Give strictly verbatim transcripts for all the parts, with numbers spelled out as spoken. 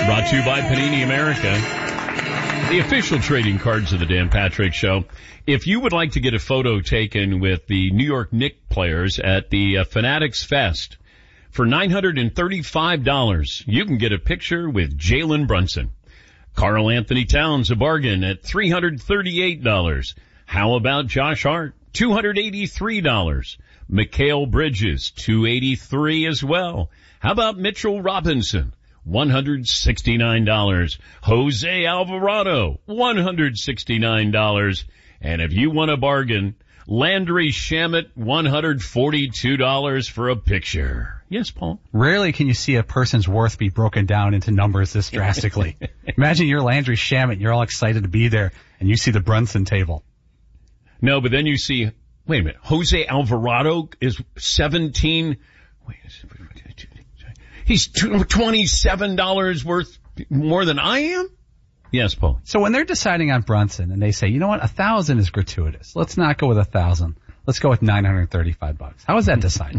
Brought to you by Panini America, the official trading cards of the Dan Patrick Show. If you would like to get a photo taken with the New York Knicks players at the uh, Fanatics Fest for nine hundred thirty-five dollars, you can get a picture with Jalen Brunson. Karl Anthony Towns, a bargain at three hundred thirty-eight dollars. How about Josh Hart? two hundred eighty-three dollars. Mikal Bridges, two hundred eighty-three dollars as well. How about Mitchell Robinson? one hundred sixty-nine dollars. Jose Alvarado, one hundred sixty-nine dollars. And if you want a bargain, Landry Shamet, one hundred forty-two dollars for a picture. Yes, Paul? Rarely can you see a person's worth be broken down into numbers this drastically. Imagine you're Landry Shamet, you're all excited to be there, and you see the Brunson table. No, but then you see, wait a minute, Jose Alvarado is seventeen, wait, he's twenty-seven dollars worth more than I am? Yes, Paul. So when they're deciding on Brunson and they say, you know what, a thousand is gratuitous. Let's not go with a thousand. Let's go with nine hundred thirty-five bucks. How is that decided?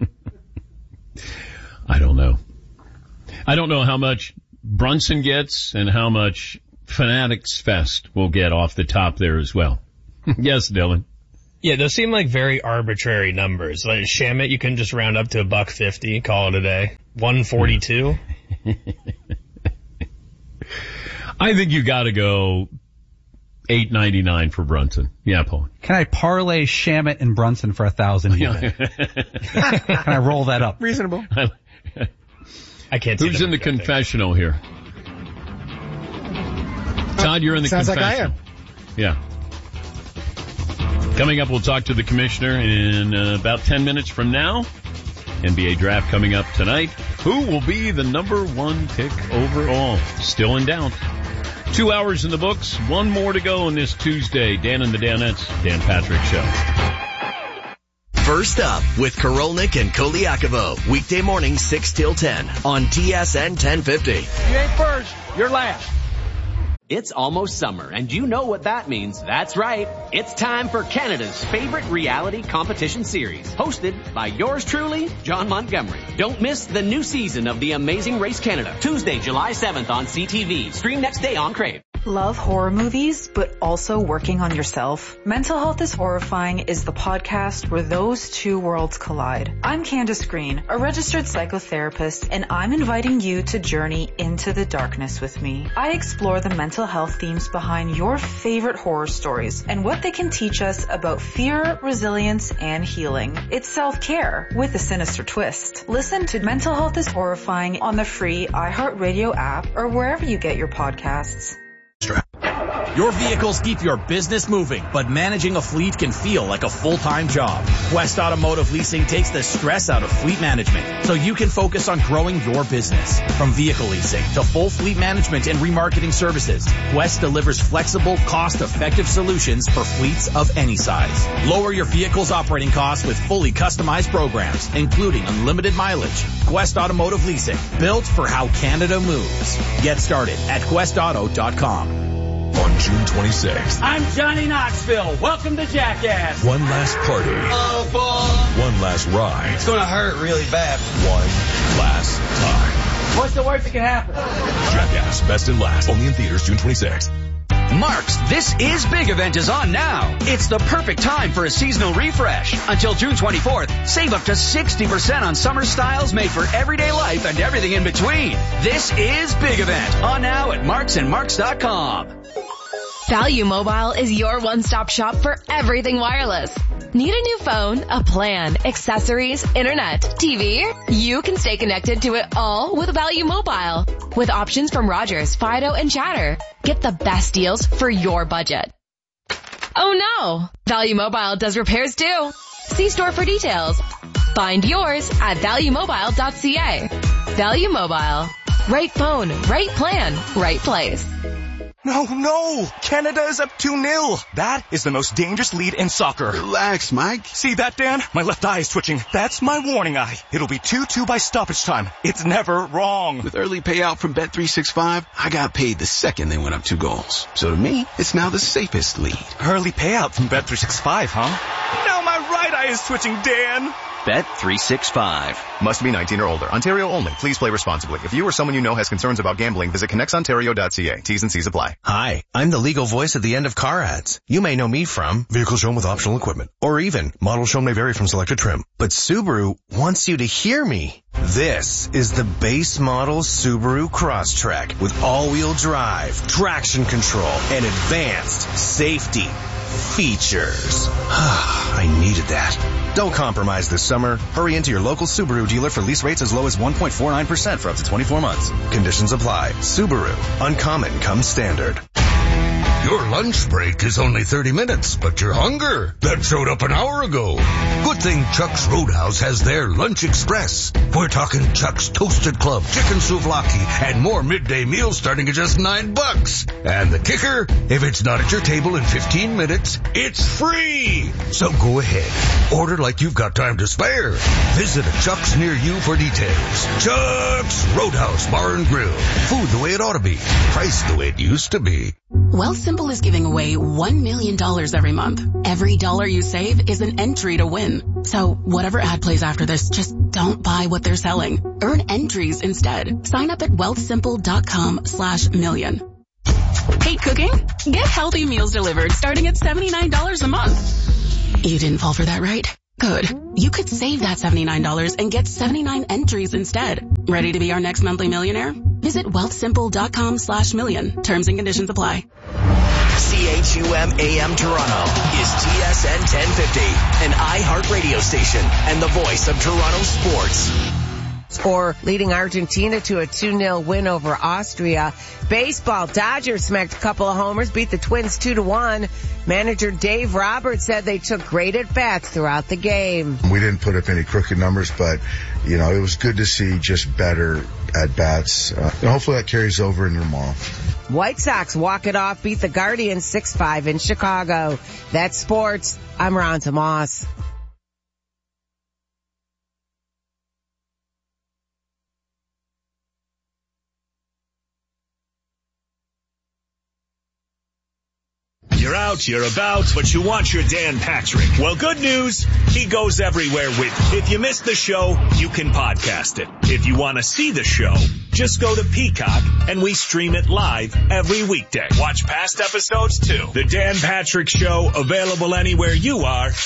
I don't know. I don't know how much Brunson gets and how much Fanatics Fest will get off the top there as well. Yes, Dylan. Yeah, those seem like very arbitrary numbers. Like Shamet, you can just round up to a buck fifty, call it a day. one forty-two. I think you got to go eight ninety-nine for Brunson. Yeah, Paul. Can I parlay Shamet and Brunson for a thousand? Can I roll that up? Reasonable. I can't. See Who's in the confessional here? Todd, you're in the Sounds confessional. like I am. Yeah. Coming up, we'll talk to the commissioner in uh, about ten minutes from now. N B A draft coming up tonight. Who will be the number one pick overall? Still in doubt. Two hours in the books. One more to go on this Tuesday. Dan and the Danettes. Dan Patrick Show. First up with Korolnik and Koliakovo. Weekday morning six till ten on T S N ten fifty. You ain't first, you're last. It's almost summer, and you know what that means. That's right. It's time for Canada's favorite reality competition series, hosted by yours truly, John Montgomery. Don't miss the new season of The Amazing Race Canada, Tuesday, July seventh on C T V. Stream next day on Crave. Love horror movies, but also working on yourself? Mental Health is Horrifying is the podcast where those two worlds collide. I'm Candace Green, a registered psychotherapist, and I'm inviting you to journey into the darkness with me. I explore the mental health themes behind your favorite horror stories and what they can teach us about fear, resilience, and healing. It's self-care with a sinister twist. Listen to Mental Health is Horrifying on the free iHeartRadio app or wherever you get your podcasts. Your vehicles keep your business moving, but managing a fleet can feel like a full-time job. Quest Automotive Leasing takes the stress out of fleet management so you can focus on growing your business. From vehicle leasing to full fleet management and remarketing services, Quest delivers flexible, cost-effective solutions for fleets of any size. Lower your vehicle's operating costs with fully customized programs, including unlimited mileage. Quest Automotive Leasing, built for how Canada moves. Get started at quest auto dot com. On June twenty-sixth. I'm Johnny Knoxville. Welcome to Jackass. One last party. Oh, boy. One last ride. It's going to hurt really bad. One last time. What's the worst that can happen? Jackass, best and last. Only in theaters June twenty-sixth. Mark's This Is Big event is on now. It's the perfect time for a seasonal refresh. Until June twenty-fourth, save up to sixty percent on summer styles made for everyday life and everything in between. This is Big event on now at marks and marks dot com. Value Mobile is your one-stop shop for everything wireless. Need a new phone, a plan, accessories, internet, T V? You can stay connected to it all with Value Mobile. With options from Rogers, Fido, and Chatter. Get the best deals for your budget. Oh no! Value Mobile does repairs too. See store for details. Find yours at value mobile dot c a. Value Mobile. Right phone, right plan, right place. No, no! Canada is up two nil. That is the most dangerous lead in soccer. Relax, Mike. See that, Dan? My left eye is twitching. That's my warning eye. It'll be two two by stoppage time. It's never wrong. With early payout from Bet three sixty-five, I got paid the second they went up two goals. So to me, it's now the safest lead. Early payout from Bet three sixty-five, huh? Now my right eye is twitching, Dan. Bet three sixty-five. Must be nineteen or older. Ontario only. Please play responsibly. If you or someone you know has concerns about gambling, visit connects ontario dot c a. T's and C's apply. Hi, I'm the legal voice at the end of car ads. You may know me from vehicle shown with optional equipment, or even model shown may vary from selected trim. But Subaru wants you to hear me. This is the base model Subaru Crosstrek with all-wheel drive, traction control, and advanced safety features. I needed that. Don't compromise this summer. Hurry into your local Subaru dealer for lease rates as low as one point four nine percent for up to twenty-four months. Conditions apply. Subaru. Uncommon comes standard. Your lunch break is only thirty minutes, but your hunger, that showed up an hour ago. Good thing Chuck's Roadhouse has their Lunch Express. We're talking Chuck's Toasted Club, chicken souvlaki, and more midday meals starting at just nine bucks. And the kicker, if it's not at your table in fifteen minutes, it's free. So go ahead. Order like you've got time to spare. Visit a Chuck's near you for details. Chuck's Roadhouse Bar and Grill. Food the way it ought to be. Price the way it used to be. Wealthsimple is giving away one million dollars every month. Every dollar you save is an entry to win. So whatever ad plays after this, just don't buy what they're selling. Earn entries instead. Sign up at wealthsimple.com slash million. Hate cooking? Get healthy meals delivered starting at seventy-nine dollars a month. You didn't fall for that, right? Good. You could save that seventy-nine dollars and get seventy-nine entries instead. Ready to be our next monthly millionaire? Visit wealthsimple.com slash million. Terms and conditions apply. C H U M A M Toronto is T S N ten fifty, an iHeart radio station and the voice of Toronto sports. Score leading Argentina to a two nil win over Austria. Baseball, Dodgers smacked a couple of homers, beat the Twins two to one. Manager Dave Roberts said they took great at-bats throughout the game. We didn't put up any crooked numbers, but, you know, it was good to see just better at-bats. Uh, and hopefully that carries over into tomorrow. White Sox walk it off, beat the Guardians six five in Chicago. That's sports. I'm Ron Tomas. You're out, you're about, but you want your Dan Patrick. Well, good news, he goes everywhere with you. If you missed the show, you can podcast it. If you want to see the show, just go to Peacock and we stream it live every weekday. Watch past episodes too. The Dan Patrick Show, available anywhere you are.